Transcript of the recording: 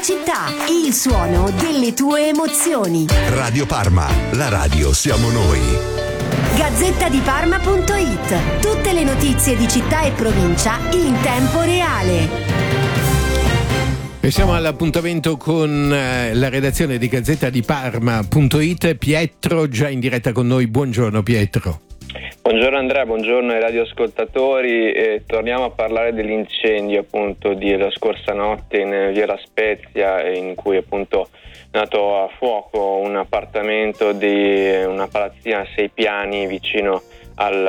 città, il suono delle tue emozioni. Radio Parma, la radio siamo noi. Gazzettadiparma.it. Tutte le notizie di città e provincia in tempo reale. E siamo all'appuntamento con la redazione di Gazzettadiparma.it. Pietro già in diretta con noi. Buongiorno Pietro. Buongiorno Andrea, buongiorno ai radioascoltatori. Torniamo a parlare dell'incendio appunto della scorsa notte in via La Spezia, in cui appunto è nato a fuoco un appartamento di una palazzina a 6 piani vicino al